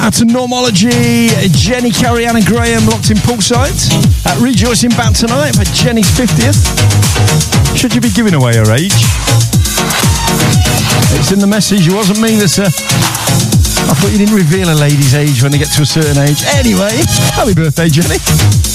out to Normology, Jenny, Carrie Ann and Graham locked in poolside. Rejoicing back tonight for Jenny's 50th. Should you be giving away her age? It's in the message. It wasn't me that... I thought you didn't reveal a lady's age when they get to a certain age. Anyway, happy birthday, Jenny.